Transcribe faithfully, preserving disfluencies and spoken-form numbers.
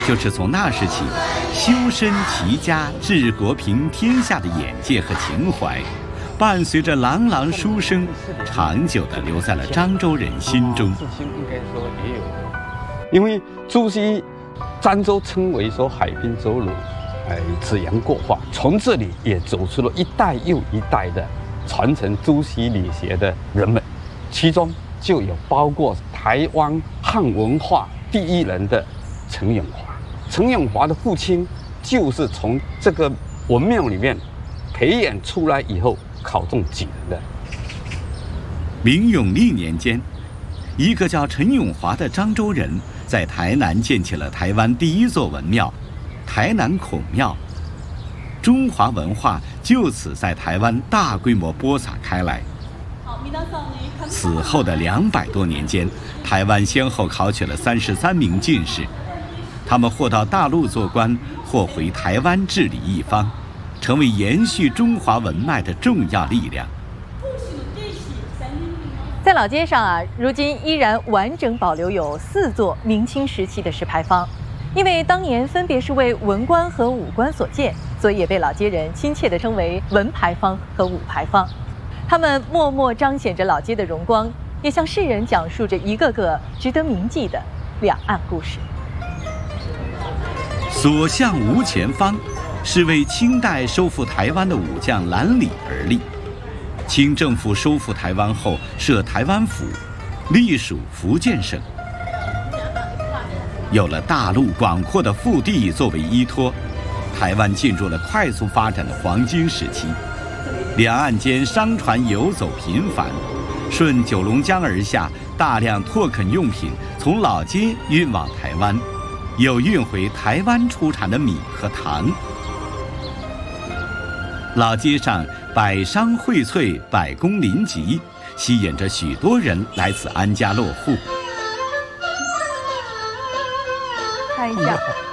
就是从那时起，修身齐家治国平天下的眼界和情怀，伴随着朗朗书声，长久地留在了漳州人心中。 应该说也有，因为朱熹漳州称为说海滨州路，哎，子阳过化，从这里也走出了一代又一代的传承朱熹理学的人们，其中就有包括台湾汉文化第一人的陈永华。陈永华的父亲就是从这个文庙里面培养出来以后考中举人的。 明永历年间，一个叫陈永华的漳州人在台南建起了台湾第一座文庙——台南孔庙。中华文化就此在台湾大规模播撒开来。此后的两百多年间，台湾先后考取了三十三名进士，他们或到大陆做官，或回台湾治理一方，成为延续中华文脉的重要力量。 在老街上啊，如今依然完整保留有四座明清时期的石牌坊，因为当年分别是为文官和武官所建，所以也被老街人亲切地称为文牌坊和武牌坊。他们默默彰显着老街的荣光，也向世人讲述着一个个值得铭记的两岸故事。 所向无前方是为清代收复台湾的武将兰里而立。清政府收复台湾后，设台湾府，隶属福建省。有了大陆广阔的腹地作为依托，台湾进入了快速发展的黄金时期。两岸间商船游走频繁，顺九龙江而下，大量拓垦用品从老街运往台湾，又运回台湾出产的米和糖。老街上百商荟萃，百工林集，吸引着许多人来此安家落户。 看一下。